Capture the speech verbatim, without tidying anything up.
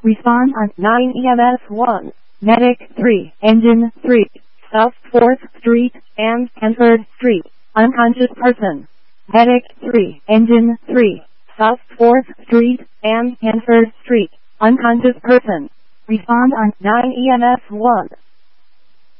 Respond on nine E M S one. Medic three. Engine three. South fourth Street and Hanford Street. Unconscious person. Medic three. Engine three. South fourth Street and Hanford Street. Unconscious person. Respond on nine E M S one.